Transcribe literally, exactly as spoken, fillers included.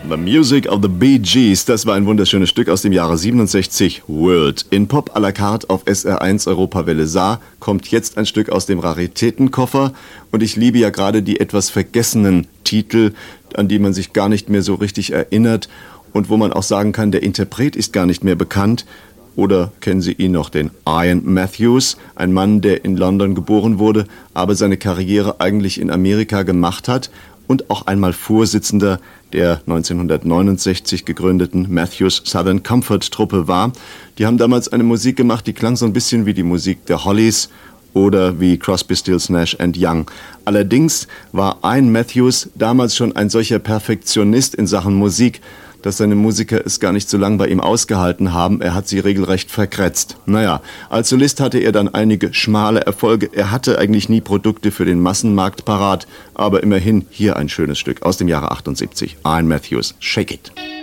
The Music of the Bee Gees, das war ein wunderschönes Stück aus dem Jahre siebenundsechzig, World. In Pop à la carte auf S R eins Europawelle Saar kommt jetzt ein Stück aus dem Raritätenkoffer und ich liebe ja gerade die etwas vergessenen Titel, an die man sich gar nicht mehr so richtig erinnert und wo man auch sagen kann, der Interpret ist gar nicht mehr bekannt. Oder kennen Sie ihn noch, den Ian Matthews, ein Mann, der in London geboren wurde, aber seine Karriere eigentlich in Amerika gemacht hat und auch einmal Vorsitzender der neunzehnhundertneunundsechzig gegründeten Matthews Southern Comfort Truppe war. Die haben damals eine Musik gemacht, die klang so ein bisschen wie die Musik der Hollies oder wie Crosby, Stills, Nash and Young. Allerdings war Ian Matthews damals schon ein solcher Perfektionist in Sachen Musik, dass seine Musiker es gar nicht so lange bei ihm ausgehalten haben. Er hat sie regelrecht verkretzt. Naja, als Solist hatte er dann einige schmale Erfolge. Er hatte eigentlich nie Produkte für den Massenmarkt parat. Aber immerhin hier ein schönes Stück aus dem Jahre achtundsiebzig. Ian Matthews, Shake It.